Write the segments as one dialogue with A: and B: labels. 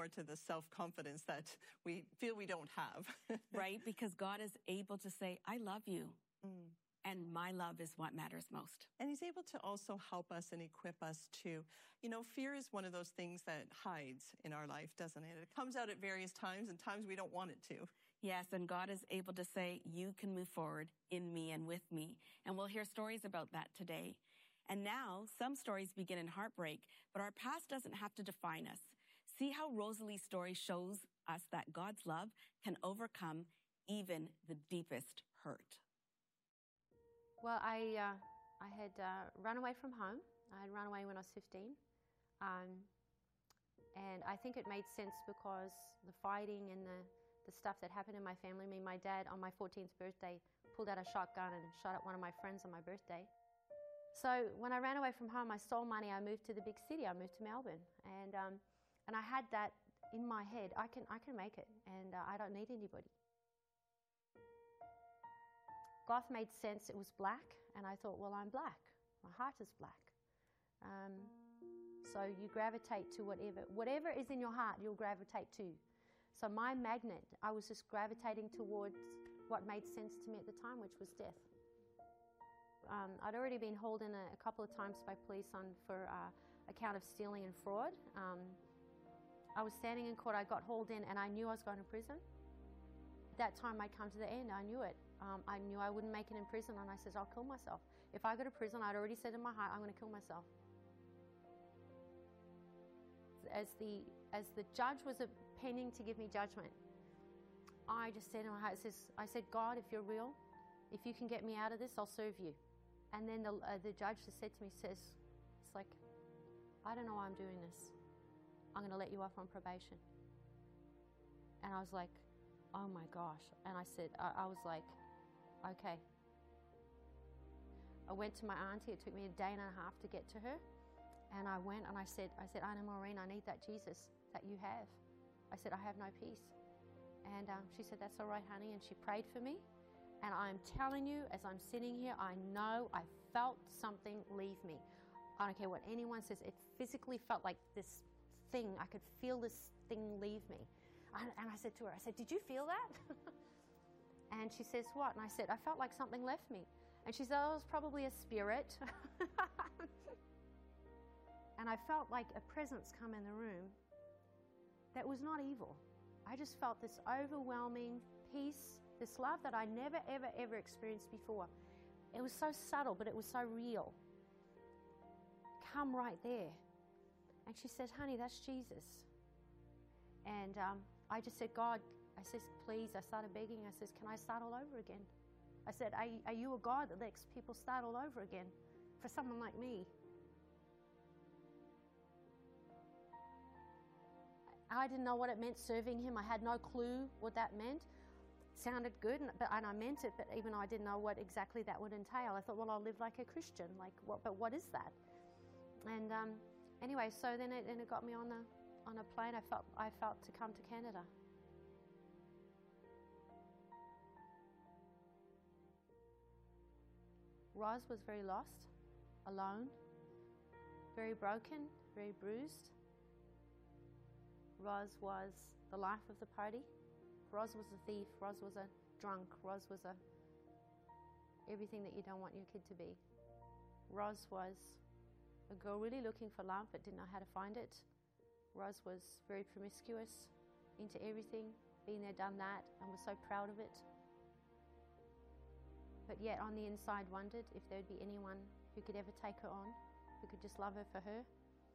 A: regard to the self-confidence that we feel we don't have.
B: Right? Because God is able to say, I love you. And my love is what matters most.
A: And he's able to also help us and equip us to, fear is one of those things that hides in our life, doesn't it? It comes out at various times, and times we don't want it to.
B: Yes, and God is able to say, you can move forward in me and with me. And we'll hear stories about that today. And now, some stories begin in heartbreak, but our past doesn't have to define us. See how Rosalie's story shows us that God's love can overcome even the deepest hurt.
C: Well, I had run away from home. I had run away when I was 15. And I think it made sense because the fighting and the stuff that happened in my family. I mean, my dad, on my 14th birthday, pulled out a shotgun and shot at one of my friends on my birthday. So when I ran away from home, I stole money. I moved to the big city. I moved to Melbourne. And I had that in my head. I can make it, and I don't need anybody. Goth made sense. It was black, and I thought, well, I'm black. My heart is black. So you gravitate to whatever is in your heart, you'll gravitate to. So my magnet, I was just gravitating towards what made sense to me at the time, which was death. I'd already been hauled in a couple of times by police for a count of stealing and fraud. I was standing in court, I got hauled in, and I knew I was going to prison. At that time, I'd come to the end, I knew it. I knew I wouldn't make it in prison, and I said, I'll kill myself. If I go to prison, I'd already said in my heart, I'm going to kill myself. As the judge was pending to give me judgment, I just said in my heart, I said, God, if you're real, if you can get me out of this, I'll serve you. And then the judge just said to me, it's like, I don't know why I'm doing this. I'm going to let you off on probation. And I was like, oh my gosh. And I said, I was like, okay. I went to my auntie. It took me a day and a half to get to her. And I went and I said, Anna Maureen, I need that Jesus that you have. I said, I have no peace. And she said, that's all right, honey. And she prayed for me. And I'm telling you, as I'm sitting here, I know I felt something leave me. I don't care what anyone says. It physically felt like this thing. I could feel this thing leave me. And I said to her, did you feel that? And she says, what? And I said, I felt like something left me. And she said, oh, it was probably a spirit. And I felt like a presence come in the room that was not evil. I just felt this overwhelming peace, this love that I never, ever, ever experienced before. It was so subtle, but it was so real. Come right there. And she said, honey, that's Jesus. And I just said, God, I said, please, I started begging. I said, can I start all over again? I said, are you a God that lets people start all over again for someone like me? I didn't know what it meant serving him. I had no clue what that meant. It sounded good, and I meant it, but even though I didn't know what exactly that would entail, I thought, well, I'll live like a Christian. But what is that? And anyway, so then it got me on a plane. I felt to come to Canada. Roz was very lost, alone, very broken, very bruised. Roz was the life of the party. Roz was a thief. Roz was a drunk. Roz was everything that you don't want your kid to be. Roz was a girl really looking for love but didn't know how to find it. Roz was very promiscuous, into everything, been there, done that, and was so proud of it. But yet on the inside wondered if there would be anyone who could ever take her on, who could just love her for her.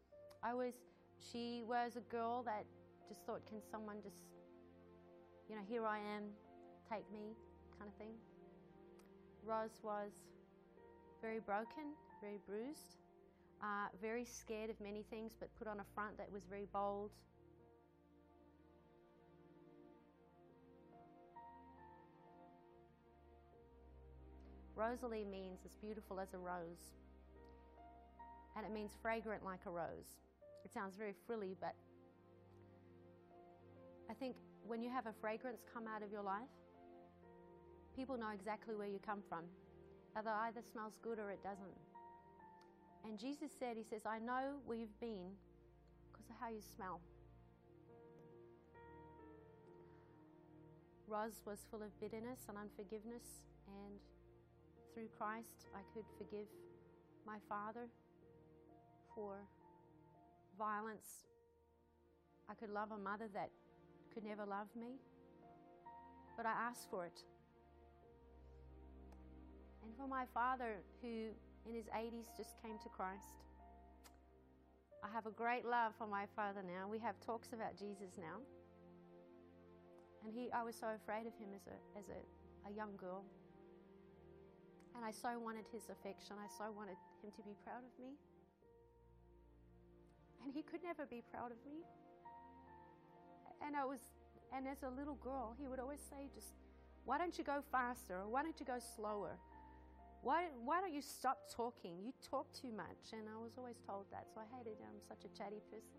C: She was a girl that just thought, can someone just, here I am, take me, kind of thing. Roz was very broken, very bruised, very scared of many things, but put on a front that was very bold. Rosalie means as beautiful as a rose, and it means fragrant like a rose. It sounds very frilly, but I think when you have a fragrance come out of your life, people know exactly where you come from. It either smells good or it doesn't. And Jesus said, he says, I know where you've been because of how you smell. Roz was full of bitterness and unforgiveness, and through Christ I could forgive my father for violence. I could love a mother that could never love me, but I asked for it. And for my father, who in his 80s just came to Christ, I have a great love for my father now. We have talks about Jesus now. And I was so afraid of him as a young girl. And I so wanted his affection. I so wanted him to be proud of me. And he could never be proud of me. And as a little girl, he would always say, just, why don't you go faster? Or why don't you go slower? Why don't you stop talking? You talk too much. And I was always told that, so I hated him. I'm such a chatty person.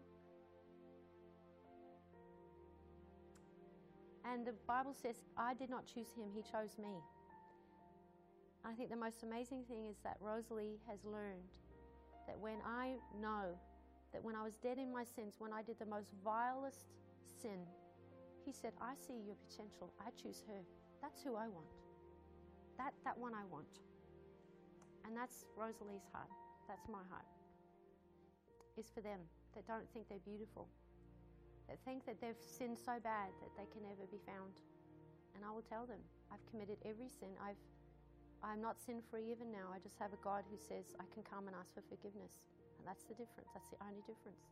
C: And the Bible says, I did not choose him, he chose me. I think the most amazing thing is that Rosalie has learned that when I know that when I was dead in my sins, when I did the most vilest sin, he said, I see your potential. I choose her. That's who I want. That one I want. And that's Rosalie's heart. That's my heart. It's for them that don't think they're beautiful, that think that they've sinned so bad that they can never be found. And I will tell them, I've committed every sin. I'm not sin-free even now. I just have a God who says I can come and ask for forgiveness. And that's the difference. That's the only difference.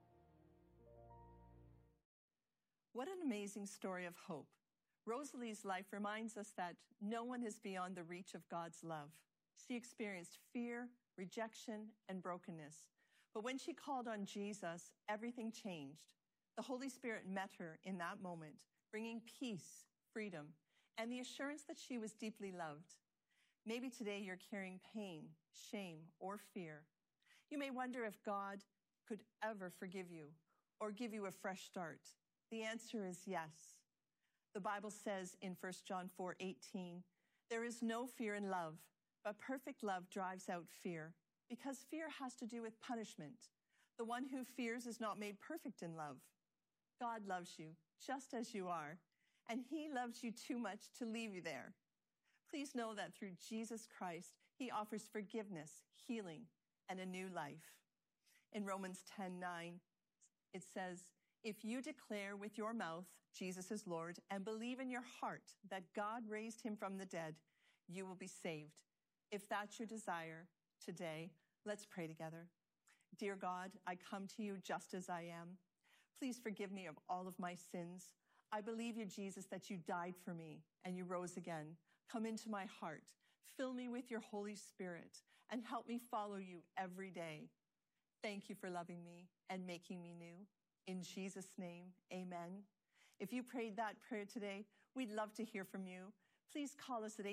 A: What an amazing story of hope. Rosalie's life reminds us that no one is beyond the reach of God's love. She experienced fear, rejection, and brokenness. But when she called on Jesus, everything changed. The Holy Spirit met her in that moment, bringing peace, freedom, and the assurance that she was deeply loved. Maybe today you're carrying pain, shame, or fear. You may wonder if God could ever forgive you or give you a fresh start. The answer is yes. The Bible says in 1 John 4:18, there is no fear in love, but perfect love drives out fear, because fear has to do with punishment. The one who fears is not made perfect in love. God loves you just as you are, and he loves you too much to leave you there. Please know that through Jesus Christ, he offers forgiveness, healing, and a new life. In Romans 10:9, it says, if you declare with your mouth Jesus is Lord and believe in your heart that God raised him from the dead, you will be saved. If that's your desire today, let's pray together. Dear God, I come to you just as I am. Please forgive me of all of my sins. I believe you, Jesus, that you died for me and you rose again. Come into my heart, fill me with your Holy Spirit, and help me follow you every day. Thank you for loving me and making me new. In Jesus' name, amen. If you prayed that prayer today, we'd love to hear from you. Please call us at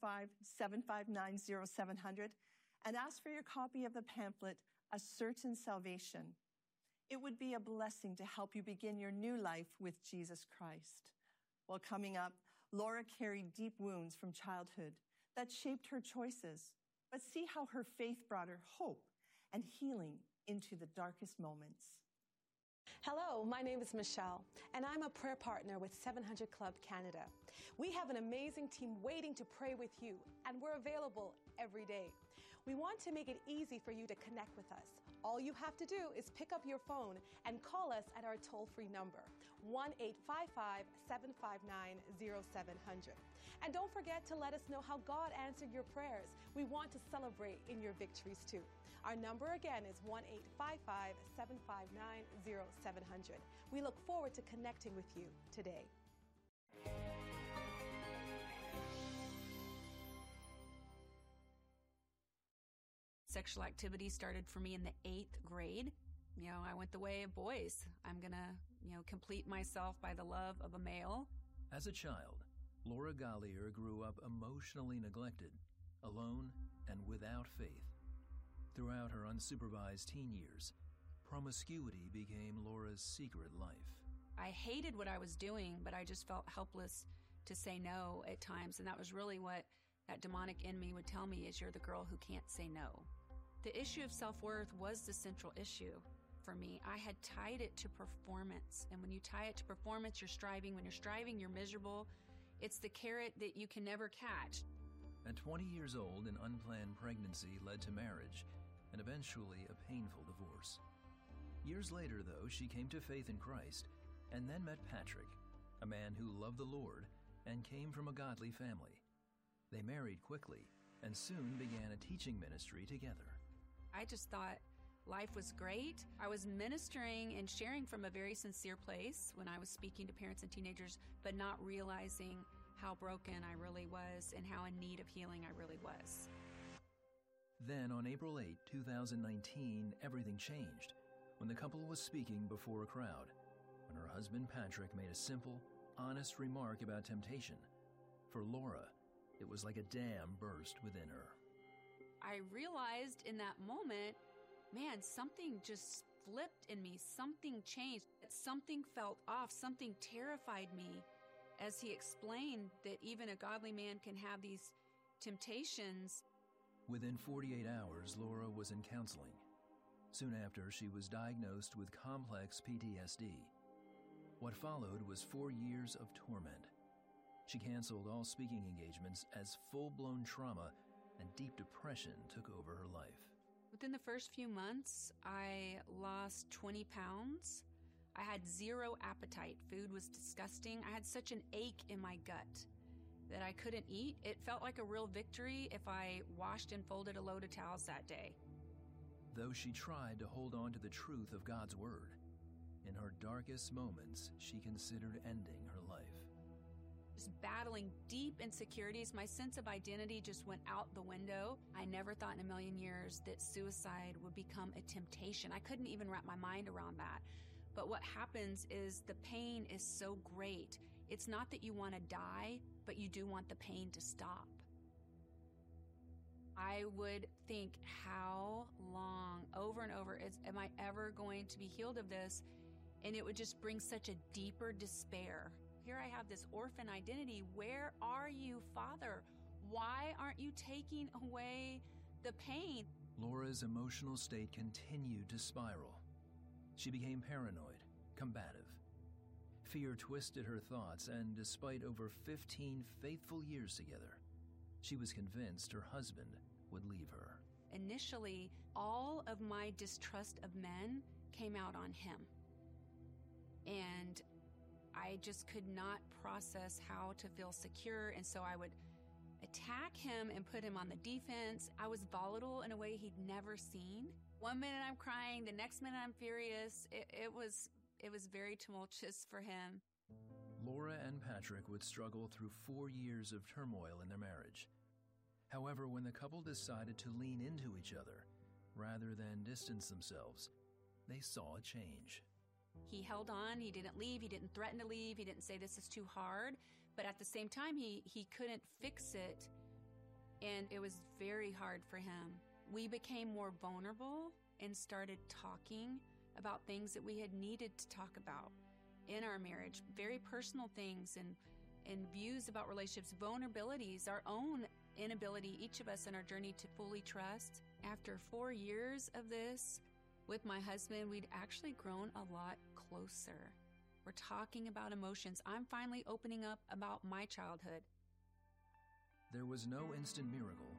A: 855-759-0700 and ask for your copy of the pamphlet, A Certain Salvation. It would be a blessing to help you begin your new life with Jesus Christ. Well, coming up, Laura carried deep wounds from childhood that shaped her choices, but see how her faith brought her hope and healing into the darkest moments.
D: Hello, my name is Michelle, and I'm a prayer partner with 700 Club Canada. We have an amazing team waiting to pray with you, and we're available every day. We want to make it easy for you to connect with us. All you have to do is pick up your phone and call us at our toll-free number, 1-855-759-0700. And don't forget to let us know how God answered your prayers. We want to celebrate in your victories too. Our number again is 1-855-759-0700. We look forward to connecting with you today.
E: Sexual activity started for me in the 8th grade. I went the way of boys. I'm going to, complete myself by the love of a male.
F: As a child, Laura Gallier grew up emotionally neglected, alone, and without faith. Throughout her unsupervised teen years, promiscuity became Laura's secret life.
E: I hated what I was doing, but I just felt helpless to say no at times, and that was really what that demonic in me would tell me, is you're the girl who can't say no. The issue of self-worth was the central issue for me. I had tied it to performance, and when you tie it to performance, you're striving. When you're striving, you're miserable. It's the carrot that you can never catch.
F: At 20 years old, an unplanned pregnancy led to marriage and eventually a painful divorce. Years later, though, she came to faith in Christ and then met Patrick, a man who loved the Lord and came from a godly family. They married quickly and soon began a teaching ministry together.
E: I just thought life was great. I was ministering and sharing from a very sincere place when I was speaking to parents and teenagers, but not realizing how broken I really was and how in need of healing I really was.
F: Then on April 8, 2019, everything changed when the couple was speaking before a crowd, when her husband Patrick made a simple, honest remark about temptation. For Laura, it was like a dam burst within her.
E: I realized in that moment, man, something just flipped in me. Something changed. Something felt off. Something terrified me as he explained that even a godly man can have these temptations.
F: Within 48 hours, Laura was in counseling. Soon after, she was diagnosed with complex PTSD. What followed was 4 years of torment. She canceled all speaking engagements as full-blown trauma and deep depression took over her life.
E: Within the first few months, I lost 20 pounds. I had zero appetite. Food was disgusting. I had such an ache in my gut that I couldn't eat. It felt like a real victory if I washed and folded a load of towels that day.
F: Though she tried to hold on to the truth of God's Word, in her darkest moments, she considered ending her life.
E: Just battling deep insecurities. My sense of identity just went out the window. I never thought in a million years that suicide would become a temptation. I couldn't even wrap my mind around that. But what happens is the pain is so great. It's not that you want to die, but you do want the pain to stop. I would think, how long, over and over, am I ever going to be healed of this? And it would just bring such a deeper despair. Here I have this orphan identity. Where are you, Father? Why aren't you taking away the pain?
F: Laura's emotional state continued to spiral. She became paranoid, combative. Fear twisted her thoughts, and despite over 15 faithful years together, she was convinced her husband would leave her.
E: Initially, all of my distrust of men came out on him. And I just could not process how to feel secure, and so I would attack him and put him on the defense. I was volatile in a way he'd never seen. One minute I'm crying, the next minute I'm furious. It was very tumultuous for him.
F: Laura and Patrick would struggle through 4 years of turmoil in their marriage. However, when the couple decided to lean into each other rather than distance themselves, they saw a change.
E: He held on. He didn't leave. He didn't threaten to leave. He didn't say this is too hard. But at the same time, he couldn't fix it, and it was very hard for him. We became more vulnerable and started talking about things that we had needed to talk about in our marriage, very personal things and views about relationships, vulnerabilities, our own inability, each of us in our journey to fully trust. After 4 years of this with my husband, we'd actually grown a lot closer. We're talking about emotions. I'm finally opening up about my childhood.
F: There was no instant miracle,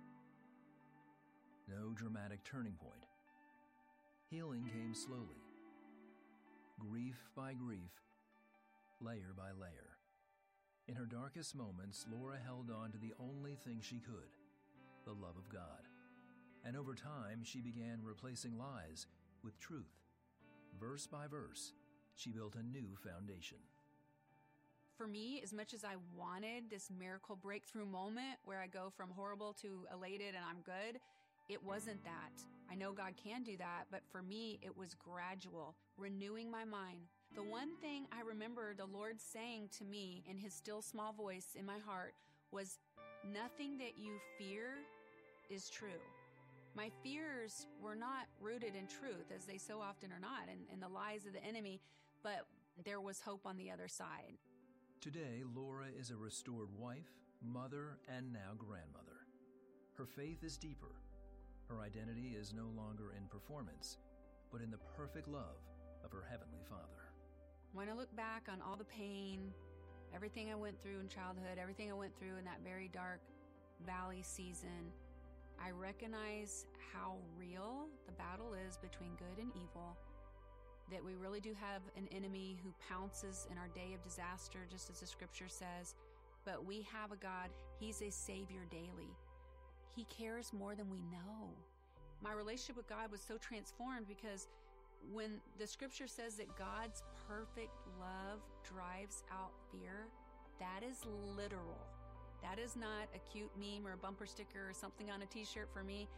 F: no dramatic turning point. Healing came slowly, grief by grief, layer by layer. In her darkest moments, Laura held on to the only thing she could, the love of God. And over time, she began replacing lies with truth. Verse by verse, she built a new foundation.
E: For me, as much as I wanted this miracle breakthrough moment where I go from horrible to elated and I'm good, it wasn't that. I know God can do that, but for me, it was gradual, renewing my mind. The one thing I remember the Lord saying to me in his still small voice in my heart was, nothing that you fear is true. My fears were not rooted in truth, as they so often are not, in the lies of the enemy, but there was hope on the other side.
F: Today, Laura is a restored wife, mother, and now grandmother. Her faith is deeper. Her identity is no longer in performance, but in the perfect love of her Heavenly Father.
E: When I look back on all the pain Everything I went through in childhood, everything I went through in that very dark valley season, I recognize how real the battle is between good and evil, that we really do have an enemy who pounces in our day of disaster, just as the scripture says, but we have a God, He's a Savior daily. He cares more than we know. My relationship with God was so transformed because when the scripture says that God's perfect love drives out fear, that is literal. That is not a cute meme or a bumper sticker or something on a t-shirt for me.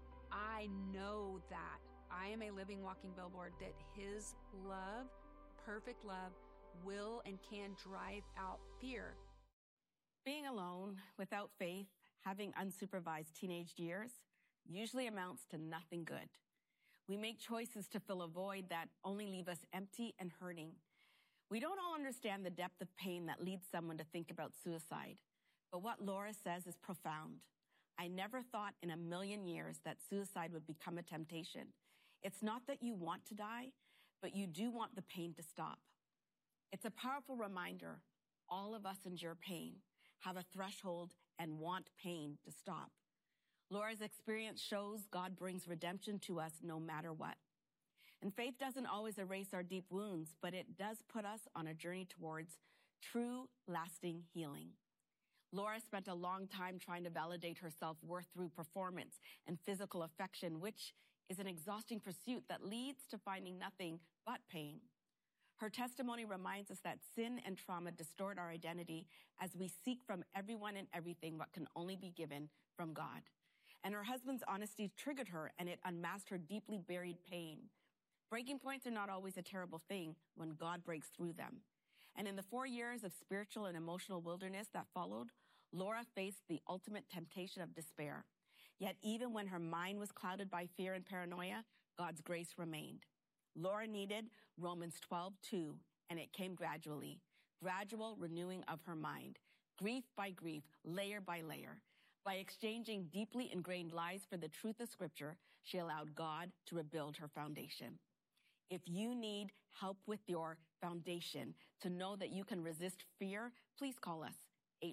E: I know that. I am a living, walking billboard that His love, perfect love, will and can drive out fear.
B: Being alone, without faith, having unsupervised teenage years, usually amounts to nothing good. We make choices to fill a void that only leave us empty and hurting. We don't all understand the depth of pain that leads someone to think about suicide. But what Laura says is profound. I never thought in a million years that suicide would become a temptation. It's not that you want to die, but you do want the pain to stop. It's a powerful reminder. All of us endure pain, have a threshold, and want pain to stop. Laura's experience shows God brings redemption to us no matter what. And faith doesn't always erase our deep wounds, but it does put us on a journey towards true, lasting healing. Laura spent a long time trying to validate her self-worth through performance and physical affection, which is an exhausting pursuit that leads to finding nothing but pain. Her testimony reminds us that sin and trauma distort our identity as we seek from everyone and everything what can only be given from God. And her husband's honesty triggered her, and it unmasked her deeply buried pain. Breaking points are not always a terrible thing when God breaks through them. And in the 4 years of spiritual and emotional wilderness that followed, Laura faced the ultimate temptation of despair. Yet even when her mind was clouded by fear and paranoia, God's grace remained. Laura needed Romans 12:2, and it came gradually. Gradual renewing of her mind, grief by grief, layer by layer. By exchanging deeply ingrained lies for the truth of Scripture, she allowed God to rebuild her foundation. If you need help with your foundation to know that you can resist fear, please call us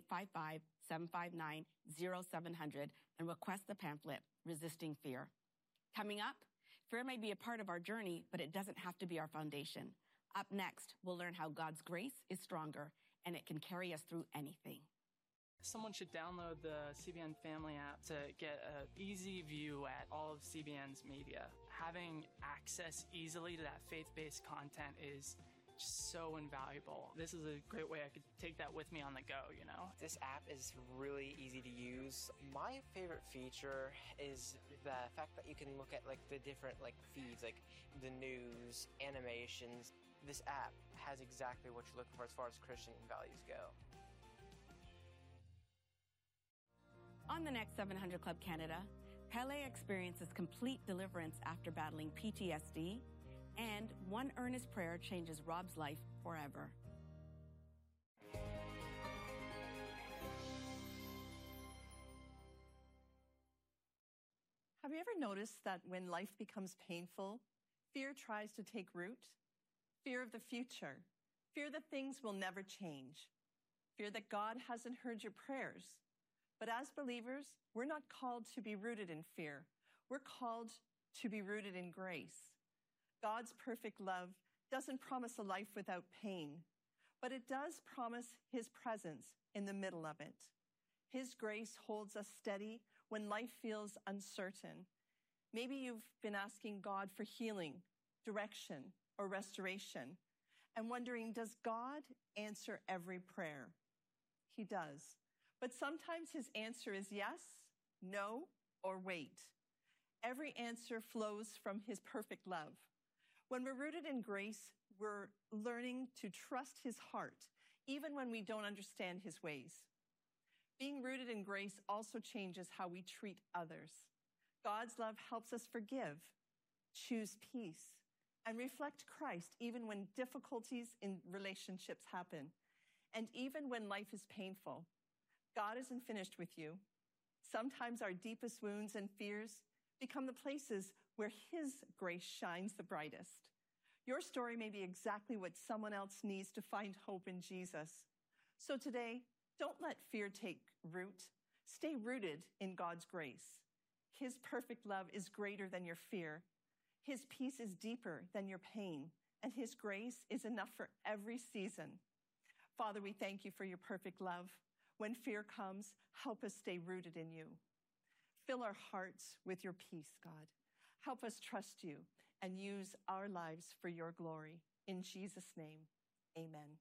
B: 855-759-0700 and request the pamphlet, Resisting Fear. Coming up, fear may be a part of our journey, but it doesn't have to be our foundation. Up next, we'll learn how God's grace is stronger and it can carry us through anything.
G: Someone should download the CBN Family app to get an easy view at all of CBN's media. Having access easily to that faith-based content is just so invaluable. This is a great way I could take that with me on the go, you know?
H: This app is really easy to use. My favorite feature is the fact that you can look at like the different feeds, like the news, animations. This app has exactly what you're looking for as far as Christian values go.
B: On the next 700 Club Canada, Pele experiences complete deliverance after battling PTSD, and one earnest prayer changes Rob's life forever.
A: Have you ever noticed that when life becomes painful, fear tries to take root? Fear of the future, fear that things will never change, fear that God hasn't heard your prayers. But as believers, we're not called to be rooted in fear. We're called to be rooted in grace. God's perfect love doesn't promise a life without pain, but it does promise His presence in the middle of it. His grace holds us steady when life feels uncertain. Maybe you've been asking God for healing, direction, or restoration, and wondering, does God answer every prayer? He does. But sometimes His answer is yes, no, or wait. Every answer flows from His perfect love. When we're rooted in grace, we're learning to trust His heart, even when we don't understand His ways. Being rooted in grace also changes how we treat others. God's love helps us forgive, choose peace, and reflect Christ even when difficulties in relationships happen, and even when life is painful. God isn't finished with you. Sometimes our deepest wounds and fears become the places where His grace shines the brightest. Your story may be exactly what someone else needs to find hope in Jesus. So today, don't let fear take root. Stay rooted in God's grace. His perfect love is greater than your fear. His peace is deeper than your pain, and His grace is enough for every season. Father, we thank you for your perfect love. When fear comes, help us stay rooted in you. Fill our hearts with your peace, God. Help us trust you and use our lives for your glory. In Jesus' name, amen.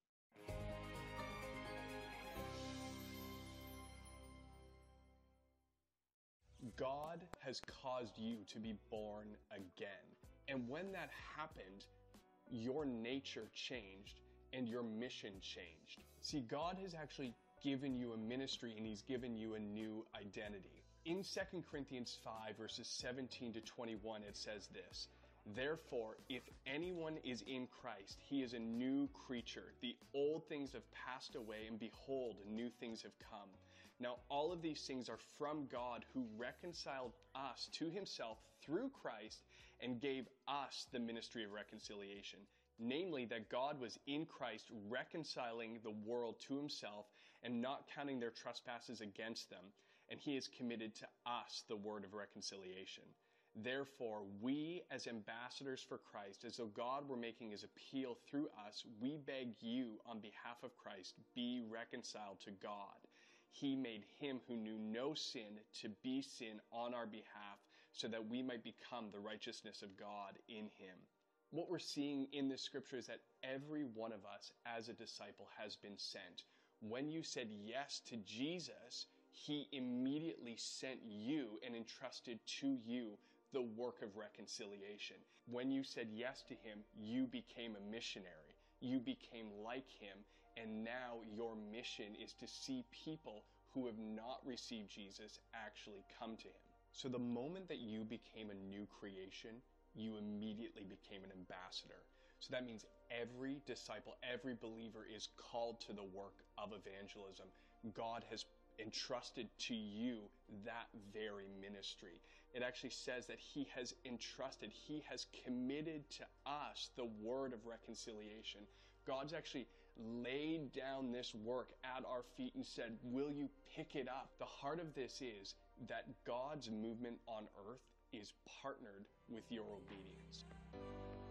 I: God has caused you to be born again. And when that happened, your nature changed and your mission changed. See, God has actually given you a ministry and He's given you a new identity. In 2 Corinthians 5, verses 17 to 21, it says this: "Therefore, if anyone is in Christ, he is a new creature. The old things have passed away, and behold, new things have come. Now all of these things are from God, who reconciled us to Himself through Christ and gave us the ministry of reconciliation. Namely, that God was in Christ reconciling the world to Himself and not counting their trespasses against them. And He has committed to us the word of reconciliation. Therefore, we as ambassadors for Christ, as though God were making His appeal through us, we beg you on behalf of Christ, be reconciled to God. He made Him who knew no sin to be sin on our behalf, so that we might become the righteousness of God in Him." What we're seeing in this scripture is that every one of us as a disciple has been sent. When you said yes to Jesus, He immediately sent you and entrusted to you the work of reconciliation. When you said yes to Him, you became a missionary. You became like Him, and now your mission is to see people who have not received Jesus actually come to Him. So the moment that you became a new creation, you immediately became an ambassador. So that means every disciple, every believer is called to the work of evangelism. God has entrusted to you that very ministry. It actually says that He has entrusted, He has committed to us the word of reconciliation. God's actually laid down this work at our feet and said, will you pick it up? The heart of this is that God's movement on earth is partnered with your obedience.